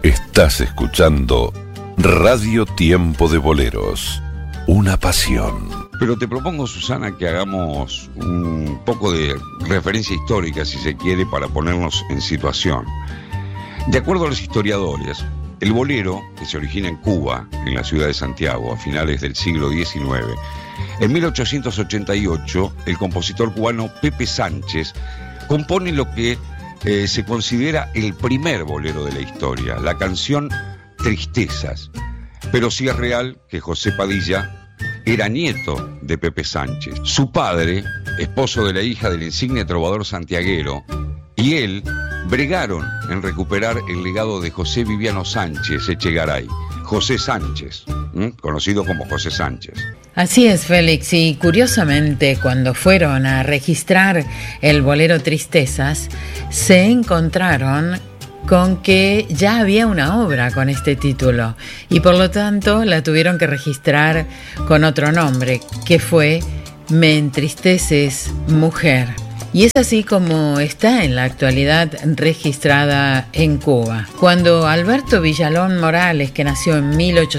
Estás escuchando Radio Tiempo de Boleros, una pasión. Pero te propongo, Susana, que hagamos un poco de referencia histórica, si se quiere, para ponernos en situación. De acuerdo a los historiadores, el bolero, que se origina en Cuba, en la ciudad de Santiago, a finales del siglo XIX, en 1888, el compositor cubano Pepe Sánchez compone lo que se considera el primer bolero de la historia, la canción Tristezas. Pero sí es real que José Padilla era nieto de Pepe Sánchez. Su padre, esposo de la hija del insigne trovador santiaguero, y él bregaron en recuperar el legado de José Viviano Sánchez Echegaray, José Sánchez, conocido como José Sánchez. Así es, Félix, y curiosamente cuando fueron a registrar el bolero Tristezas, se encontraron con que ya había una obra con este título y por lo tanto la tuvieron que registrar con otro nombre, que fue Me entristeces, mujer. Y es así como está en la actualidad registrada en Cuba. Cuando Alberto Villalón Morales, que nació en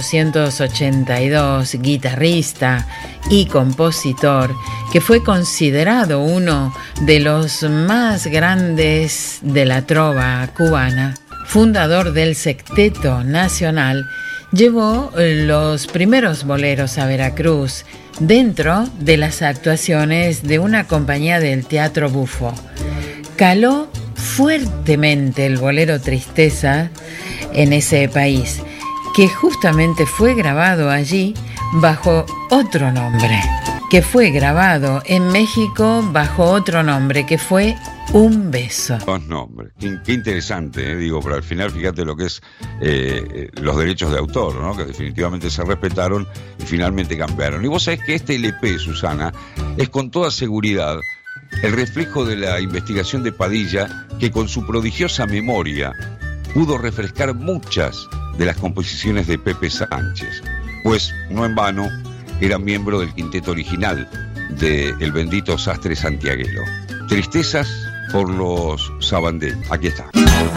1882, guitarrista y compositor, que fue considerado uno de los más grandes de la trova cubana, fundador del Secteto Nacional, llevó los primeros boleros a Veracruz dentro de las actuaciones de una compañía del Teatro Bufo. Caló fuertemente el bolero Tristeza en ese país, que justamente fue grabado allí bajo otro nombre, que fue grabado en México bajo otro nombre, que fue Un beso. Dos nombres. Qué interesante, digo, pero al final fíjate lo que es los derechos de autor, ¿no? Que definitivamente se respetaron y finalmente cambiaron. Y vos sabés que este LP, Susana, es con toda seguridad el reflejo de la investigación de Padilla, que con su prodigiosa memoria pudo refrescar muchas de las composiciones de Pepe Sánchez, pues no en vano era miembro del quinteto original de El bendito sastre santiaguero. Tristezas por los Sabandé. Aquí está.